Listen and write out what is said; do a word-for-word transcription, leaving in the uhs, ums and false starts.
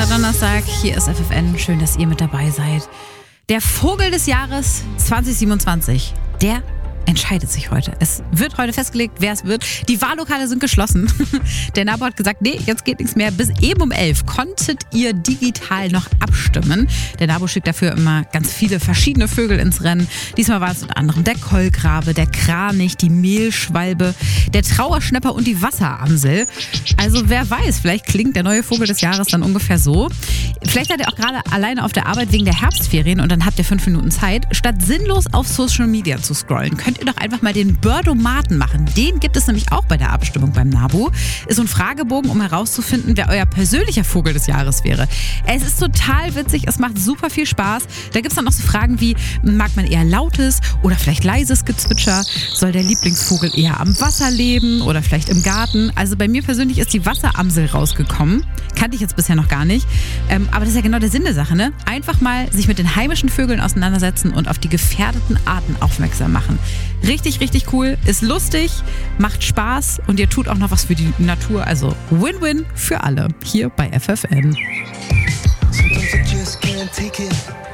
Donnerstag. Hier ist F F N. Schön, dass ihr mit dabei seid. Der Vogel des Jahres zwanzig siebenundzwanzig, der entscheidet sich heute. Es wird heute festgelegt, wer es wird. Die Wahllokale sind geschlossen. Der NABU hat gesagt, nee, jetzt geht nichts mehr. Bis eben um elf konntet ihr digital noch abstimmen. Der NABU schickt dafür immer ganz viele verschiedene Vögel ins Rennen. Diesmal war es unter anderem der Kolkrabe, der Kranich, die Mehlschwalbe, der Trauerschnäpper und die Wasseramsel. Also wer weiß, vielleicht klingt der neue Vogel des Jahres dann ungefähr so. Vielleicht seid ihr auch gerade alleine auf der Arbeit wegen der Herbstferien und dann habt ihr fünf Minuten Zeit. Statt sinnlos auf Social Media zu scrollen, könnt ihr doch einfach mal den Birdomaten machen. Den gibt es nämlich auch bei der Abstimmung beim NABU. Ist so ein Fragebogen, um herauszufinden, wer euer persönlicher Vogel des Jahres wäre. Es ist total witzig, es macht super viel Spaß. Da gibt es dann noch so Fragen wie, mag man eher lautes oder vielleicht leises Gezwitscher? Soll der Lieblingsvogel eher am Wasser leben oder vielleicht im Garten? Also bei mir persönlich ist die Wasseramsel rausgekommen. Kannte ich jetzt bisher noch gar nicht. Ähm, aber das ist ja genau der Sinn der Sache, ne? Einfach mal sich mit den heimischen Vögeln auseinandersetzen und auf die gefährdeten Arten aufmerksam machen. Richtig, richtig cool, ist lustig, macht Spaß und ihr tut auch noch was für die Natur. Also Win-Win für alle hier bei F F N. Sometimes I just can't take it.